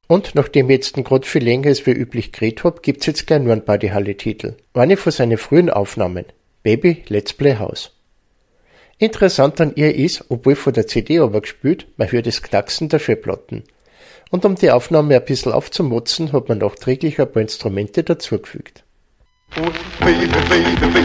Und nachdem ich jetzt gerade viel länger als wie üblich geredet hab, gibt's jetzt gleich nur ein paar die Halle-Titel. Eine von seinen frühen Aufnahmen. Baby, Let's Play House. Interessant an ihr ist, obwohl von der CD aber gespielt, man hört das Knacksen der Schallplatten. Und um die Aufnahme ein bisschen aufzumotzen, hat man nachträglich ein paar Instrumente dazugefügt. Baby, baby, baby.